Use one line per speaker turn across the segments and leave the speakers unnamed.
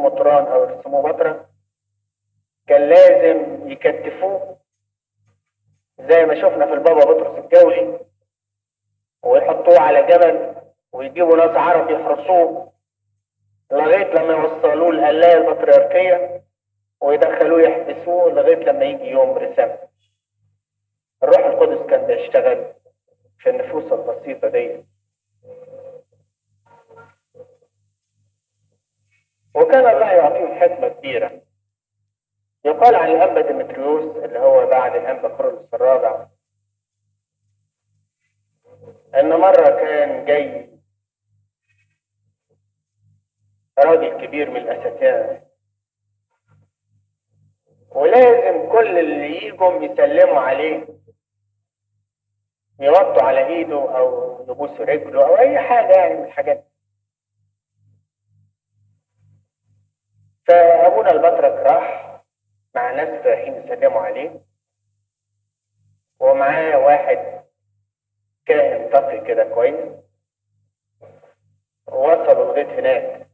مطران او يرسموه بطرة كان لازم يكتفوه زي ما شفنا في البابا بطرس الجولي، ويحطوه على جبل ويجيبوا ناس عرب يحرسوه لغايه لما يوصلوه القلايه البطريركيه ويدخلوه يحبسوه لغايه لما يجي يوم رسالة. الروح القدس كان بيشتغل في النفوس البسيطه دي، وكان الله يعطيهم حكمه كبيره. يقال عن الانبا ديمتريوس اللي هو بعد الانبا كورولوس الرابع ان مره كان جاي راجل كبير من الاساتذه ولازم كل اللي يجوا يسلموا عليه يوطوا على ايده او يبوسوا رجله او اي حاجه يعني من الحاجات. فابونا البطرك راح مع ناس رايحين يسلموا عليه، ومعاه واحد كاهن تقي كده كويس، ووصلوا لغايه هناك.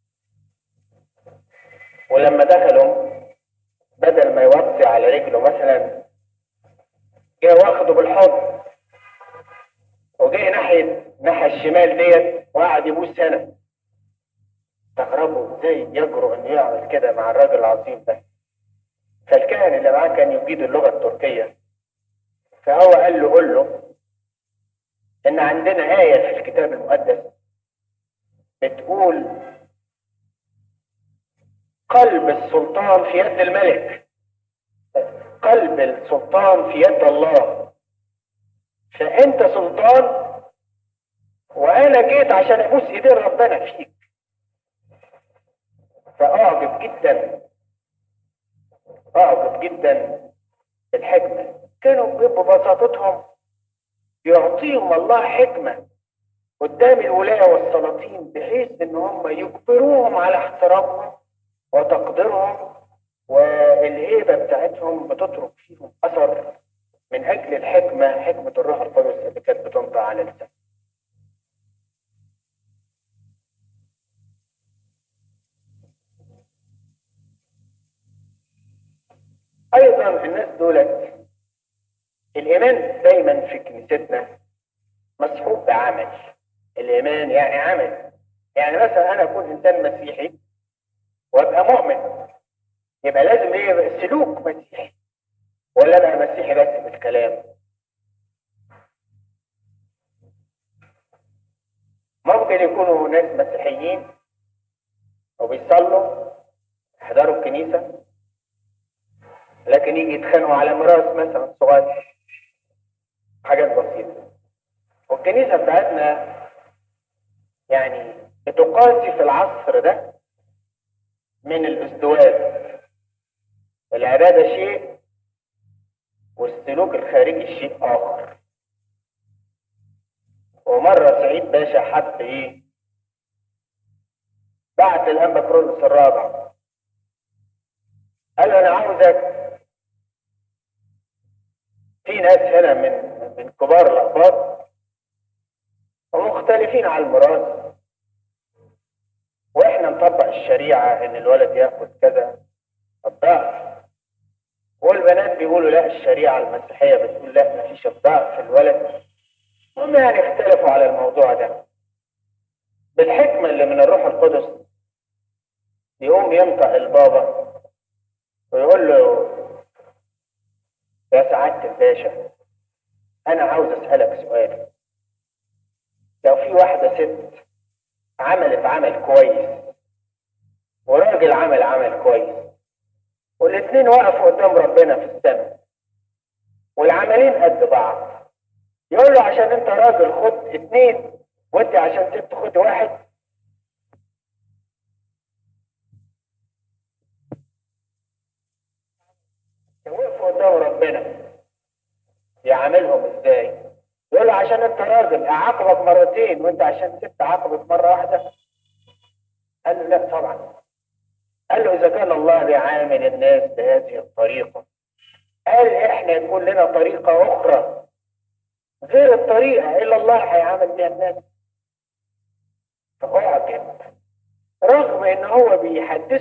ولما دخلوا بدل ما يوطي على رجله مثلا جه واخده بالحضن وجه ناحيه الشمال ديت وقعد يبوس هنا. استغربوا ازاي يجرؤ انه يعمل كده مع الراجل العظيم ده. فالكاهن اللي معاه كان يجيد اللغه التركيه، فهو قال له ان عندنا ايه في الكتاب المقدس بتقول قلب السلطان في يد الملك، قلب السلطان في يد الله، فانت سلطان وانا جيت عشان ابوس ايدين ربنا فيك. فاعجب جدا بالحكمه. كانوا ببساطتهم يعطيهم الله حكمه قدام الولايه والسلاطين بحيث ان هم يجبروهم على احترامهم وتقديرهم، والهيبه بتاعتهم بتترك فيهم اثر من اجل الحكمه، حكمه الروح القدس اللي كانت بتنطق على لسان. ايضا الناس دولت الايمان دايما في كنيستنا مصحوب بعمل. الايمان يعني عمل. يعني مثلا انا اكون انسان مسيحي وابقى مؤمن، يبقى لازم ليه سلوك مسيحي، ولا انا مسيحي بس بالكلام؟ ممكن يكونوا ناس مسيحيين وبيصلوا يحضروا الكنيسه لكن يجي يتخانقوا على ميراث مثلا صغير، حاجات بسيطه. والكنيسه بتاعتنا يعني بتقاسي في العصر ده من الازدواج. العباده شيء والسلوك الخارجي شيء اخر. ومره سعيد باشا حب بعت الانبا كورولوس الرابع قال له انا عاوزك، في ناس هنا من كبار الاقباط ومختلفين على الميراث، واحنا نطبق الشريعه ان الولد ياخد كذا الضعف، والبنات بيقولوا لا الشريعه المسيحيه بتقول لا مفيش الضعف في الولد. هم يعني اختلفوا على الموضوع ده. بالحكمه اللي من الروح القدس يقوم ينطق البابا ويقول له يا سعاده الباشا انا عاوز اسالك سؤال. لو في واحده ست عملت عمل كويس وراجل عمل كويس والاثنين وقفوا قدام ربنا في السماء والعملين قد بعض، يقول له عشان انت راجل خد 2 وانت عشان ست خد 1؟ وقفوا قدام ربنا يعاملهم ازاي؟ يقول له عشان انت راجل اعاقبك مرتين وانت عشان ست عاقبك مره واحده؟ قال له لا طبعا. قال له اذا كان الله بيعامل الناس بهذه الطريقه، قال احنا يكون لنا طريقه اخرى غير الطريقه اللي الله هيعامل بها الناس. فاعجب رغم ان هو بيحدث